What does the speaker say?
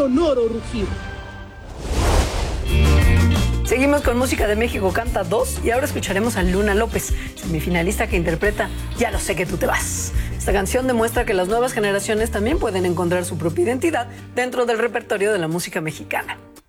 sonoro rugir. Seguimos con Música de México Canta 2 y ahora escucharemos a Luna López, semifinalista que interpreta Ya lo sé que tú te vas. Esta canción demuestra que las nuevas generaciones también pueden encontrar su propia identidad dentro del repertorio de la música mexicana.